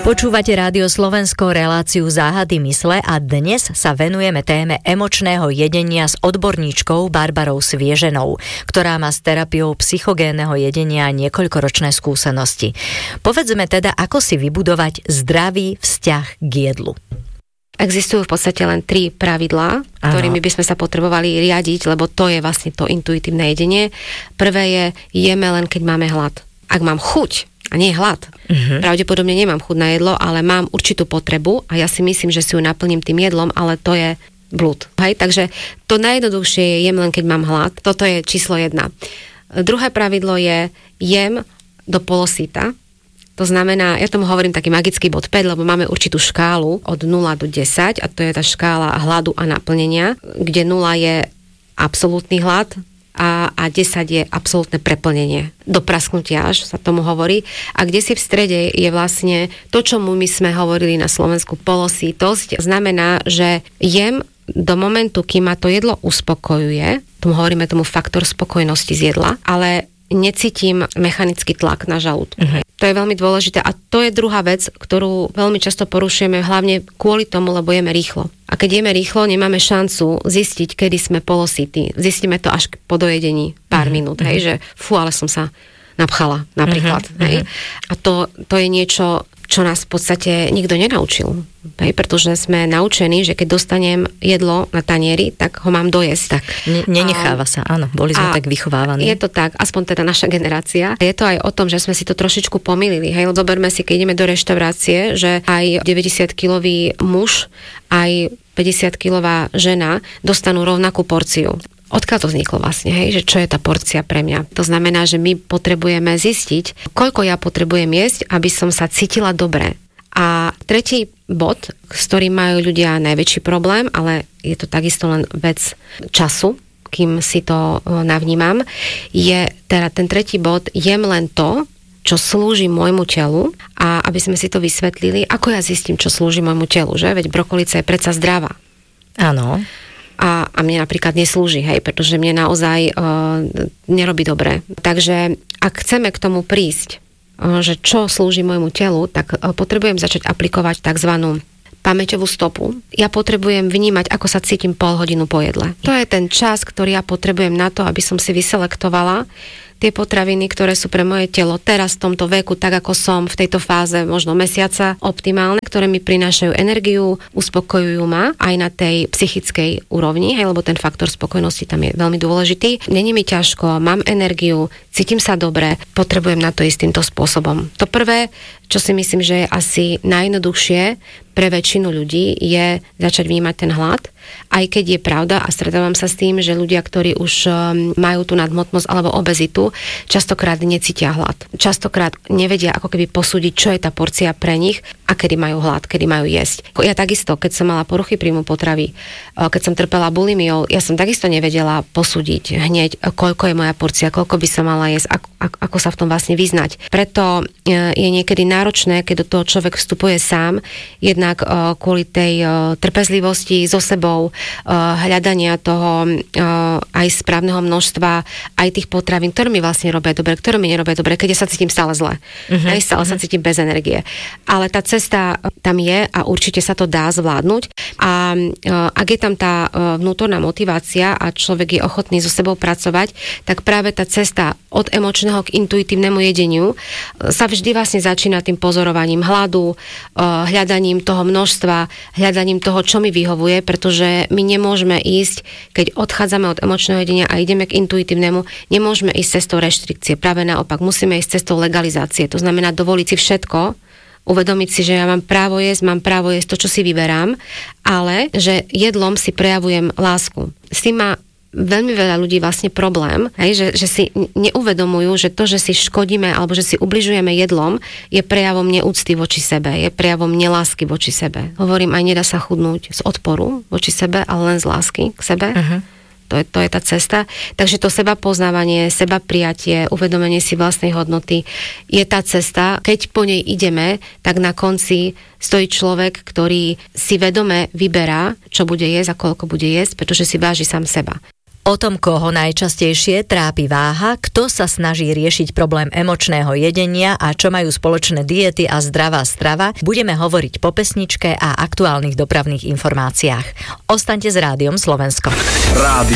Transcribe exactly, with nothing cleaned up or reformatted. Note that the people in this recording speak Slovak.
Počúvate Rádio Slovensko, reláciu Záhady mysle a dnes sa venujeme téme emočného jedenia s odborníčkou Barbarou Svieženou, ktorá má s terapiou psychogénneho jedenia niekoľkoročné skúsenosti. Povedzme teda, ako si vybudovať zdravý vzťah k jedlu. Existujú v podstate len tri pravidlá, ktorými by sme sa potrebovali riadiť, lebo to je vlastne to intuitívne jedenie. Prvé je, jeme len keď máme hlad. Ak mám chuť a nie hlad, uh-huh. pravdepodobne nemám chuť na jedlo, ale mám určitú potrebu a ja si myslím, že si ju naplním tým jedlom, ale to je blúd. Hej? Takže to najjednoduchšie je jem len keď mám hlad. Toto je číslo jedna. Druhé pravidlo je jem do polosýta. To znamená, ja tomu hovorím taký magický bod päť, lebo máme určitú škálu od nula do desať a to je tá škála hladu a naplnenia, kde nula je absolútny hlad a, a desať je absolútne preplnenie. Do prasknutia až sa tomu hovorí. A kde si v strede je vlastne to, čo my sme hovorili na Slovensku polosítosť. Znamená, že jem do momentu, kým ma to jedlo uspokojuje, tomu hovoríme tomu faktor spokojnosti z jedla, ale necítim mechanický tlak na žalúdku. Uh-huh. To je veľmi dôležité a to je druhá vec, ktorú veľmi často porušujeme, hlavne kvôli tomu, lebo jeme rýchlo. A keď jeme rýchlo, nemáme šancu zistiť, kedy sme polosití. Zistíme to až po dojedení pár uh-huh. minút, hej, že fú, ale som sa napchala, napríklad. Uh-huh. Hej. A to, to je niečo, čo nás v podstate nikto nenaučil. Hej, pretože sme naučení, že keď dostanem jedlo na tanieri, tak ho mám dojesť. Tak, ne- nenecháva sa, áno, boli sme tak vychovávaní. Je to tak, aspoň teda naša generácia. Je to aj o tom, že sme si to trošičku pomýlili. Hej, zoberme si, keď ideme do reštaurácie, že aj deväťdesiatkilový muž, aj päťdesiatkilová žena dostanú rovnakú porciu. Odkiaľ to vzniklo vlastne, hej? Že čo je tá porcia pre mňa? To znamená, že my potrebujeme zistiť, koľko ja potrebujem jesť, aby som sa cítila dobre. A tretí bod, s ktorým majú ľudia najväčší problém, ale je to takisto len vec času, kým si to navnímam, je teda ten tretí bod, jem len to, čo slúži môjmu telu a aby sme si to vysvetlili, ako ja zistím, čo slúži môjmu telu, že? Veď brokolica je predsa zdravá. Áno. A, a mne napríklad neslúži, hej, pretože mne naozaj uh, nerobí dobre. Takže ak chceme k tomu prísť, uh, že čo slúži môjmu telu, tak uh, potrebujem začať aplikovať takzvanú pamäťovú stopu. Ja potrebujem vnímať, ako sa cítim pol hodinu po jedle. To je ten čas, ktorý ja potrebujem na to, aby som si vyselektovala tie potraviny, ktoré sú pre moje telo teraz v tomto veku, tak ako som v tejto fáze možno mesiaca optimálne, ktoré mi prinášajú energiu, uspokojujú ma aj na tej psychickej úrovni, hej, lebo ten faktor spokojnosti tam je veľmi dôležitý. Není mi ťažko, mám energiu, cítim sa dobre, potrebujem na to ísť týmto spôsobom. To prvé, čo si myslím, že je asi najjednoduchšie pre väčšinu ľudí, je začať vnímať ten hlad, aj keď je pravda a stretávam sa s tým, že ľudia, ktorí už majú tú nadhmotnosť alebo obezitu, častokrát necítia hlad. Častokrát nevedia ako keby posúdiť, čo je tá porcia pre nich a kedy majú hlad, kedy majú jesť. Ja takisto, keď som mala poruchy príjmu potravy, keď som trpela bulimiou, ja som takisto nevedela posúdiť hneď, koľko je moja porcia, koľko by som mala jesť, ako, ako sa v tom vlastne vyznať. Preto je niekedy náročné, keď do toho človek vstupuje sám, jednak kvôli tej trpezlivosti so sebou, hľadania toho aj správneho množstva, aj tých potravín, ktoré mi vlastne robia dobre, ktoré mi nerobia dobre, keď ja sa cítim stále zle. Uh-huh, aj stále uh-huh. sa cítim bez energie. Ale tá cesta tam je a určite sa to dá zvládnuť. A ak je tam tá vnútorná motivácia a človek je ochotný so sebou pracovať, tak práve tá cesta od emočného k intuitívnemu jedeniu sa vždy vlastne začína tým pozorovaním hladu, hľadaním toho množstva, hľadaním toho, čo mi vyhovuje, pretože my nemôžeme ísť, keď odchádzame od emočného jedenia a ideme k intuitívnemu, nemôžeme ísť cestou reštrikcie. Práve naopak, musíme ísť cestou legalizácie. To znamená dovoliť si všetko, uvedomiť si, že ja mám právo jesť, mám právo jesť to, čo si vyberám, ale že jedlom si prejavujem lásku. S tým má veľmi veľa ľudí vlastne problém, hej, že, že si neuvedomujú, že to, že si škodíme alebo že si ubližujeme jedlom, je prejavom neúcty voči sebe, je prejavom nelásky voči sebe. Hovorím, aj nedá sa chudnúť z odporu voči sebe, ale len z lásky k sebe. Uh-huh. To je, to je tá cesta. Takže to seba poznávanie, seba prijatie, uvedomenie si vlastnej hodnoty je tá cesta. Keď po nej ideme, tak na konci stojí človek, ktorý si vedome vyberá, čo bude jesť a koľko bude jesť, pretože si váži sám seba. O tom, koho najčastejšie trápi váha, kto sa snaží riešiť problém emočného jedenia a čo majú spoločné diety a zdravá strava, budeme hovoriť po pesničke a aktuálnych dopravných informáciách. Ostaňte s Rádiom Slovensko. Rádio